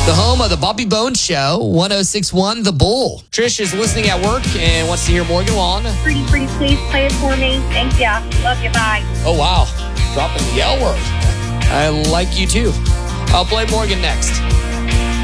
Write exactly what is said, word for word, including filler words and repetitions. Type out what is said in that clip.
The home of the Bobby Bones Show, one oh six point one The Bull. Trish is listening at work and wants to hear Morgan Wallen. Pretty, pretty, please play it for me. Thank ya. Love you. Bye. Oh, wow. Dropping the L word. I like you, too. I'll play Morgan next.